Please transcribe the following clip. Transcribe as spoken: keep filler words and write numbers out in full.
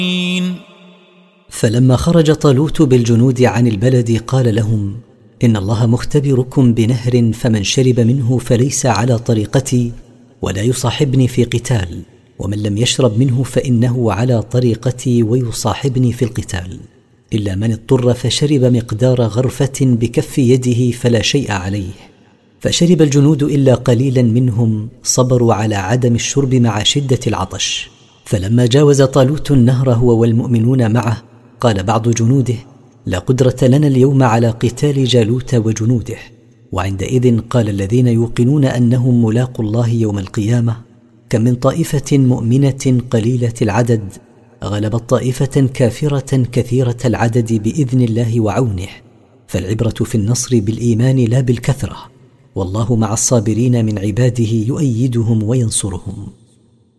فلما خرج طالوت بالجنود عن البلد قال لهم: إن الله مختبركم بنهر، فمن شرب منه فليس على طريقتي ولا يصاحبني في قتال، ومن لم يشرب منه فإنه على طريقتي ويصاحبني في القتال، إلا من اضطر فشرب مقدار غرفة بكف يده فلا شيء عليه. فشرب الجنود إلا قليلا منهم، صبروا على عدم الشرب مع شدة العطش. فلما جاوز طالوت النهر هو والمؤمنون معه، قال بعض جنوده: لا قدرة لنا اليوم على قتال جالوت وجنوده. وعندئذ قال الذين يوقنون أنهم ملاقوا الله يوم القيامة: كم من طائفة مؤمنة قليلة العدد غلبت طائفة كافرة كثيرة العدد بإذن الله وعونه. فالعبرة في النصر بالإيمان لا بالكثرة، والله مع الصابرين من عباده يؤيدهم وينصرهم.